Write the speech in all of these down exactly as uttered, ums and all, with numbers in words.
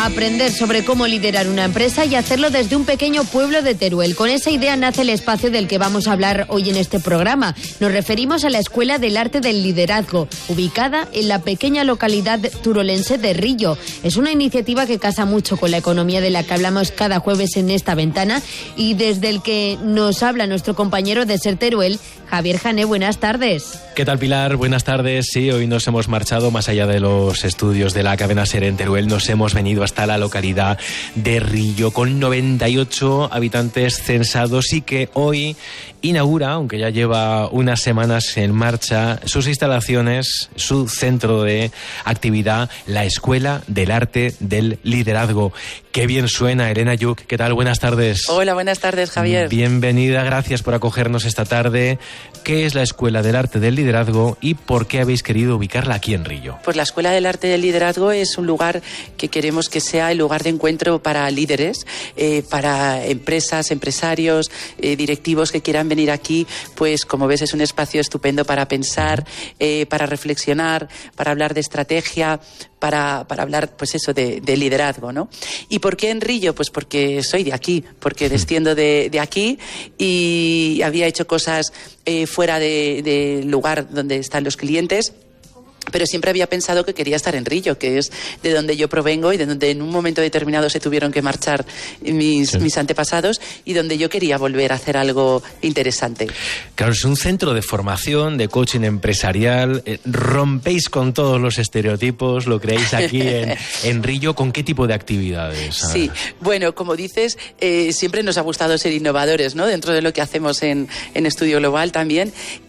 Aprender sobre cómo liderar una empresa y hacerlo desde un pequeño pueblo de Teruel. Con esa idea nace el espacio del que vamos a hablar hoy en este programa. Nos referimos a la Escuela del Arte del Liderazgo, ubicada en la pequeña localidad turolense de Rillo. Es una iniciativa que casa mucho con la economía de la que hablamos cada jueves en esta ventana y desde el que nos habla nuestro compañero de Ser Teruel, Javier Jané. Buenas tardes. ¿Qué tal, Pilar? Buenas tardes. Sí, hoy nos hemos marchado más allá de los estudios de la cadena Ser en Teruel. Nos hemos venido hasta la localidad de Rillo, con noventa y ocho habitantes censados y que hoy inaugura, aunque ya lleva unas semanas en marcha, sus instalaciones, su centro de actividad, la Escuela del Arte del Liderazgo. Qué bien suena, Elena Yuc. ¿Qué tal? Buenas tardes. Hola, buenas tardes, Javier. Bienvenida, gracias por acogernos esta tarde. ¿Qué es la Escuela del Arte del Liderazgo y por qué habéis querido ubicarla aquí en Rillo? Pues la Escuela del Arte del Liderazgo es un lugar que queremos que sea el lugar de encuentro para líderes, eh, para empresas, empresarios, eh, directivos que quieran venir aquí. Pues como ves, es un espacio estupendo para pensar, eh, para reflexionar, para hablar de estrategia, Para, para hablar, pues eso, de, de liderazgo, ¿no? ¿Y por qué en Rillo? Pues porque soy de aquí, porque desciendo de, de aquí y había hecho cosas eh, fuera del de lugar donde están los clientes, pero siempre había pensado que quería estar en Rillo, que es de donde yo provengo y de donde en un momento determinado se tuvieron que marchar mis, sí. mis antepasados y donde yo quería volver a hacer algo interesante. Claro, es un centro de formación, de coaching empresarial. Eh, rompéis con todos los estereotipos, lo creéis aquí en, en Rillo. ¿Con qué tipo de actividades? Sí, bueno, como dices, eh, siempre nos ha gustado ser innovadores, ¿no? Dentro de lo que hacemos en, en Estudio Global también.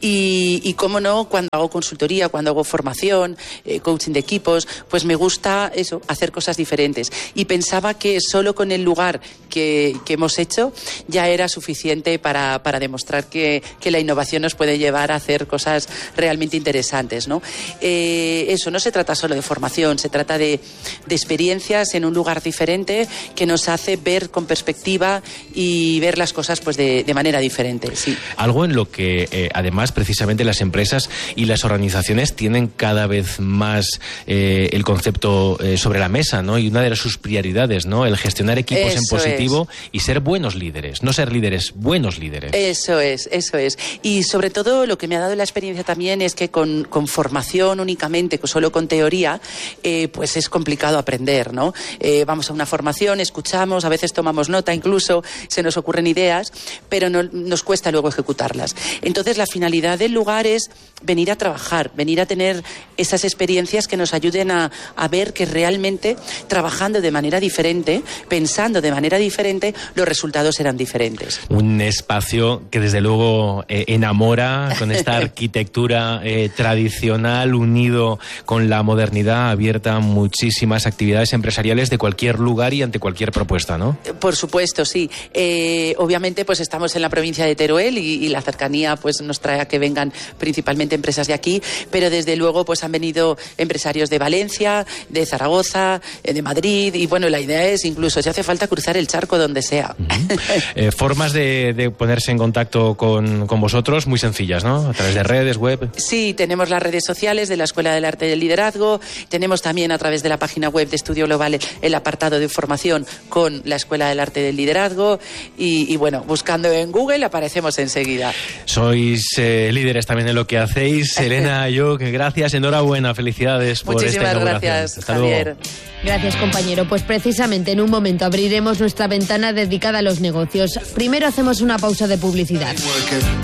Y, y cómo no, cuando hago consultoría, cuando hago formación, Eh, coaching de equipos, pues me gusta eso, hacer cosas diferentes. Y pensaba que solo con el lugar que, que hemos hecho ya era suficiente para, para demostrar que, que la innovación nos puede llevar a hacer cosas realmente interesantes, ¿no? Eh, eso, no se trata solo de formación, se trata de, de experiencias en un lugar diferente que nos hace ver con perspectiva y ver las cosas pues de, de manera diferente, sí. Algo en lo que eh, además precisamente las empresas y las organizaciones tienen cada cada vez más eh, el concepto eh, sobre la mesa, ¿no? Y una de sus prioridades, ¿no? El gestionar equipos eso en positivo es. Y ser buenos líderes, no ser líderes, buenos líderes. Eso es, eso es. Y sobre todo lo que me ha dado la experiencia también es que con, con formación únicamente, solo con teoría, eh, pues es complicado aprender, ¿no? Eh, vamos a una formación, escuchamos, a veces tomamos nota, incluso se nos ocurren ideas, pero no, nos cuesta luego ejecutarlas. Entonces la finalidad del lugar es venir a trabajar, venir a tener esas experiencias que nos ayuden a, a ver que realmente trabajando de manera diferente, pensando de manera diferente, los resultados serán diferentes. Un espacio que desde luego eh, enamora con esta arquitectura eh, tradicional unido con la modernidad, abierta a muchísimas actividades empresariales de cualquier lugar y ante cualquier propuesta, ¿no? Por supuesto, sí. Eh, obviamente pues estamos en la provincia de Teruel y, y la cercanía pues nos trae a que vengan principalmente empresas de aquí, pero desde luego pues han venido empresarios de Valencia, de Zaragoza, de Madrid y bueno, la idea es incluso si hace falta cruzar el charco donde sea. Uh-huh. eh, formas de, de ponerse en contacto con, con vosotros muy sencillas, ¿no? A través de redes, web. Sí, tenemos las redes sociales de la Escuela del Arte del Liderazgo, tenemos también a través de la página web de Estudio Global el apartado de información con la Escuela del Arte del Liderazgo y, y bueno, buscando en Google aparecemos enseguida. Sois eh, líderes también en lo que hacéis. Elena Yuc, gracias, enhorabuena, felicidades por Muchísimas esta inauguración. Gracias, Hasta Javier. luego. Gracias, compañero. Pues precisamente en un momento abriremos nuestra ventana dedicada a los negocios. Primero hacemos una pausa de publicidad.